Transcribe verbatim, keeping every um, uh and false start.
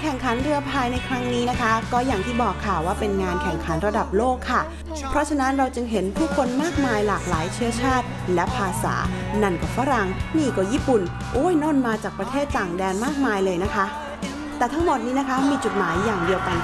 แข่งขันเรือพายในครั้งนี้นะคะก็อย่างที่บอกค่ะว่าเป็นงานแข่งขันระดับโลกค่ะเพราะฉะนั้นเราจึงเห็นผู้คนมากมายหลากหลายเชื้อชาติและภาษานั่นก็ฝรั่งนี่ก็ญี่ปุ่นโอ้ยน่นมาจากประเทศต่างแดนมากมายเลยนะคะแต่ทั้งหมดนี้นะคะมีจุดหมายอย่างเดียวกัน